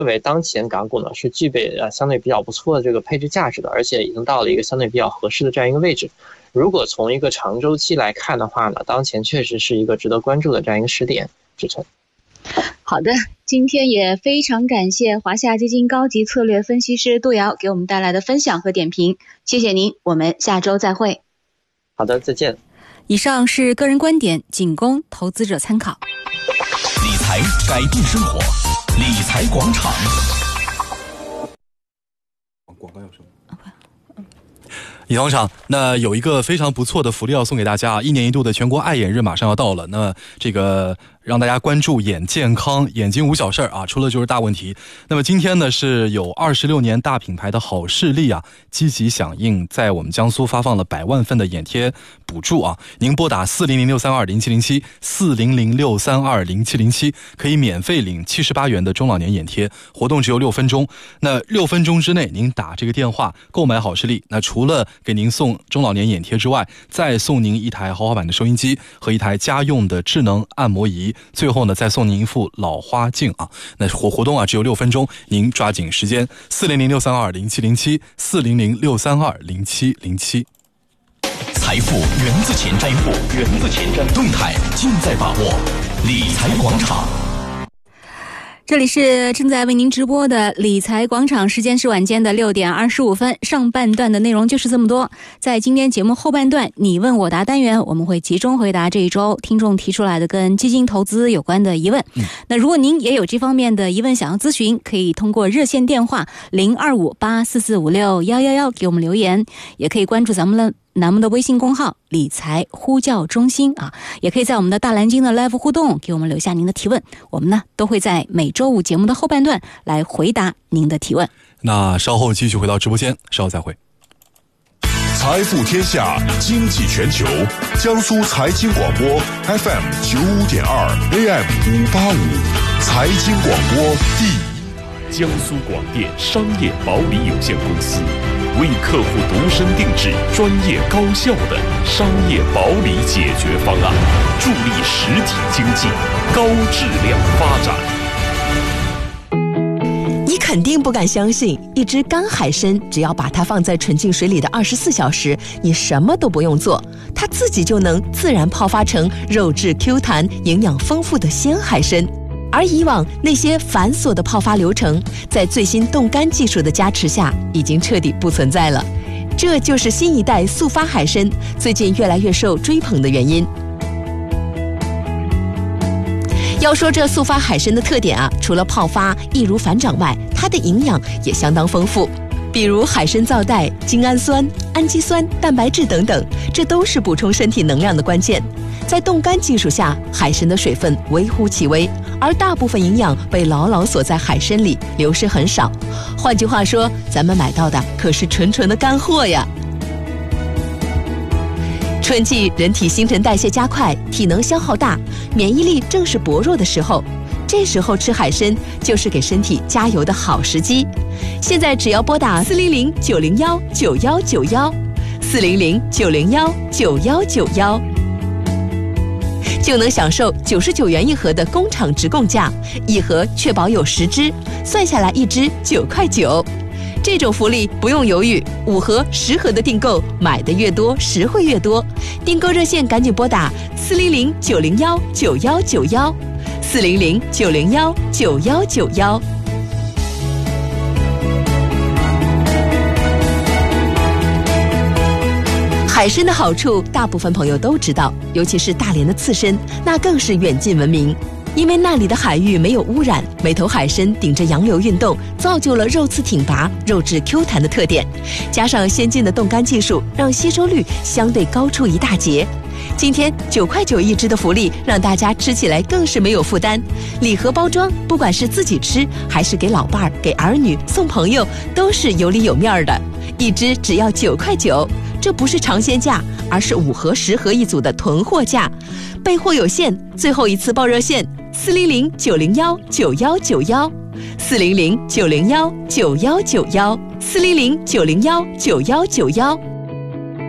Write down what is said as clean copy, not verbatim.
为当前港股呢是具备相对比较不错的这个配置价值的，而且已经到了一个相对比较合适的这样一个位置。如果从一个长周期来看的话呢，当前确实是一个值得关注的这样一个时点支撑。 好的，今天也非常感谢华夏基金高级策略分析师杜瑶给我们带来的分享和点评，谢谢您，我们下周再会。 好的，再见。 以上是个人观点，仅供投资者参考。 理财改变生活，理财广场。 广告要什么？理财广场，那有一个非常不错的福利要送给大家，一年一度的全国爱眼日马上要到了，那这个让大家关注眼健康，眼睛无小事啊，出了就是大问题。那么今天呢，是有26年大品牌的好视力啊，积极响应，在我们江苏发放了100万份的眼贴补助啊。您拨打400632077 400632077，可以免费领78元的中老年眼贴，活动只有6分钟。那6分钟之内，您打这个电话购买好视力，那除了给您送中老年眼贴之外，再送您一台豪华版的收音机和一台家用的智能按摩仪。最后呢，再送您一副老花镜啊！那活动啊，只有6分钟，您抓紧时间，400632077 400632077。 财富源自前瞻，动态尽在把握。理财广场。 这里是正在为您直播的理财广场，时间是晚间的6点25分。上半段的内容就是这么多，在今天节目后半段你问我答单元，我们会集中回答这一周听众提出来的跟基金投资有关的疑问。那如果您也有这方面的疑问想要咨询，可以通过热线电话02584456111给我们留言，也可以关注咱们的微信公号理财呼叫中心啊，也可以在我们的大蓝鲸的 live 互动给我们留下您的提问，我们呢都会在每周五节目的后半段来回答您的提问。 那稍后继续回到直播间，稍后再会。 财富天下，经济全球，江苏财经广播 FM 95.2 AM 585，财经广播第一。 江苏广电商业保理有限公司为客户独身定制专业高效的商业保理解决方案，助力实体经济高质量发展。 你肯定不敢相信，一只干海参只要把它放在纯净水里的24小时，你什么都不用做，它自己就能自然泡发成肉质 Q 弹、营养丰富的鲜海参。而以往那些繁琐的泡发流程，在最新冻干技术的加持下，已经彻底不存在了。这就是新一代速发海参最近越来越受追捧的原因。要说这速发海参的特点啊，除了泡发易如反掌外，它的营养也相当丰富。比如海参皂带、精氨酸、氨基酸、蛋白质等等，这都是补充身体能量的关键。在冻干技术下，海参的水分微乎其微，而大部分营养被牢牢锁在海参里，流失很少。换句话说，咱们买到的可是纯纯的干货呀。春季人体新陈代谢加快，体能消耗大，免疫力正是薄弱的时候，这时候吃海参就是给身体加油的好时机。现在只要拨打400-901-9191 400-901-9191，就能享受99元一盒的工厂直供价，一盒确保有10只，算下来一只9块9。这种福利不用犹豫，5盒、10盒的订购，买的越多，实惠越多。订购热线赶紧拨打400-901-9191 400-901-9191。海参的好处，大部分朋友都知道，尤其是大连的刺身，那更是远近闻名。因为那里的海域没有污染，每头海参顶着洋流运动，造就了肉刺挺拔、肉质 Q 弹的特点。加上先进的冻干技术，让吸收率相对高出一大截。今天9块9一只的福利，让大家吃起来更是没有负担。礼盒包装，不管是自己吃，还是给老伴儿、给儿女、送朋友，都是有里有面的。一只只要9块9，这不是尝鲜价，而是5盒、10盒一组的囤货价。备货有限，最后一次报热线400-901-9191 400-901-9191 400-901-9191。